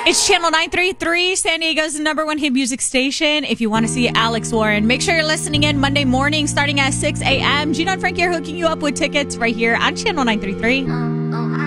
It's Channel 933, San Diego's #1 hit music station. If you want to see Alex Warren, make sure you're listening in Monday morning starting at 6 a.m. Gino and Frankie are hooking you up with tickets right here on Channel 933.